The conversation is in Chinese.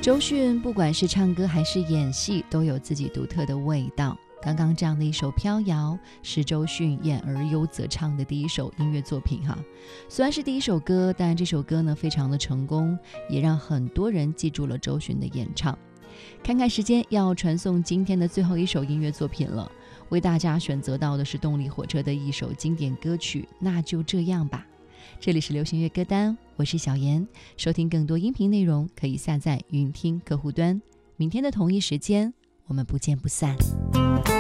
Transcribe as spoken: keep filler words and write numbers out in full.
周迅不管是唱歌还是演戏都有自己独特的味道。刚刚这样的一首《飘摇》是周迅演而优则唱的第一首音乐作品哈。虽然是第一首歌，但这首歌呢非常的成功，也让很多人记住了周迅的演唱。看看时间，要传送今天的最后一首音乐作品了，为大家选择到的是动力火车的一首经典歌曲，那就这样吧。这里是流行乐歌单，我是小妍。收听更多音频内容可以下载云听客户端。明天的同一时间我们不见不散。